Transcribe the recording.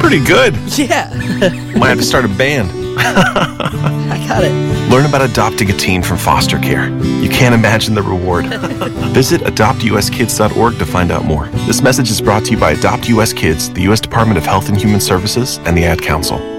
pretty good. Yeah. Might have to start a band. I got it. Learn about adopting a teen from foster care. You can't imagine the reward. Visit adoptuskids.org to find out more. This message is brought to you by Adopt US Kids, the U.S. Department of Health and Human Services, and the Ad Council.